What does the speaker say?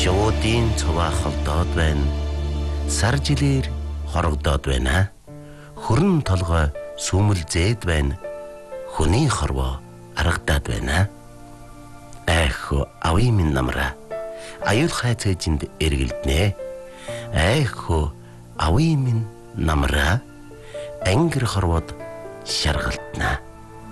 Шуудын цуваа холдоод байна. Сар жилээр хорогдоод байна. Хөрн толгой сүмэл зээд байна. Хүний хорвоо аргадаад байна. Айхо ави минь намра. Аюул хайцээжинд эргэлднэ. Айхо ави минь намра. Ангэр хорвоод шаргалтна.